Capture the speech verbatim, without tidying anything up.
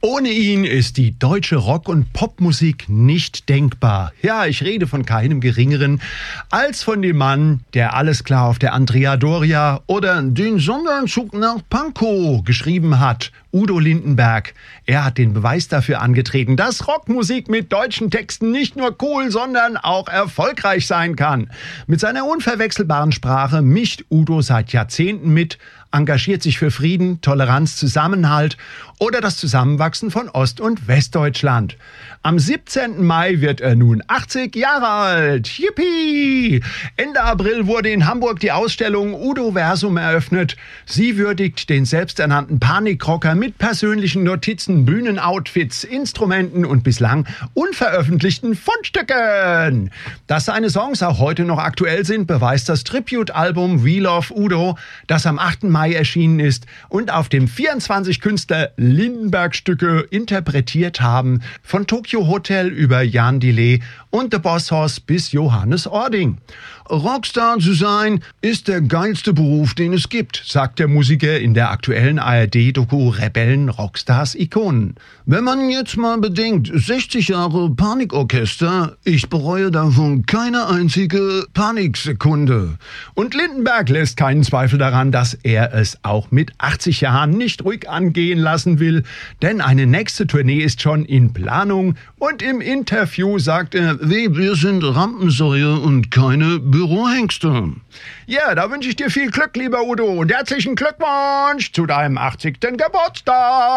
Ohne ihn ist die deutsche Rock- und Popmusik nicht denkbar. Ja, ich rede von keinem Geringeren als von dem Mann, der Alles klar auf der Andrea Doria oder Den Sonderzug nach Pankow geschrieben hat, Udo Lindenberg. Er hat den Beweis dafür angetreten, dass Rockmusik mit deutschen Texten nicht nur cool, sondern auch erfolgreich sein kann. Mit seiner unverwechselbaren Sprache mischt Udo seit Jahrzehnten mit, engagiert sich für Frieden, Toleranz, Zusammenhalt oder das Zusammenwachsen von Ost- und Westdeutschland. Am siebzehnten Mai wird er nun achtzig Jahre alt. Yippie! Ende April wurde in Hamburg die Ausstellung Udo Versum eröffnet. Sie würdigt den selbsternannten Panikrocker mit persönlichen Notizen, Bühnenoutfits, Instrumenten und bislang unveröffentlichten Fundstücken. Dass seine Songs auch heute noch aktuell sind, beweist das Tribute-Album We Love Udo, das am achten Mai erschienen ist und auf dem vierundzwanzig Künstler Lindenberg-Stücke interpretiert haben, von Tokyo Hotel über Jan Delay und The Boss Hoss bis Johannes Ording. Rockstar zu sein ist der geilste Beruf, den es gibt, sagt der Musiker in der aktuellen A R D-Doku Rebellen Rockstars Ikonen. Wenn man jetzt mal bedenkt, sechzig Jahre Panikorchester, ich bereue davon keine einzige Paniksekunde. Und Lindenberg lässt keinen Zweifel daran, dass er es auch mit achtzig Jahren nicht ruhig angehen lassen will, denn eine nächste Tournee ist schon in Planung und im Interview sagt er, wir sind Rampensäue und keine Bürohengste. Ja, da wünsche ich dir viel Glück, lieber Udo, und herzlichen Glückwunsch zu deinem achtzigsten Geburtstag.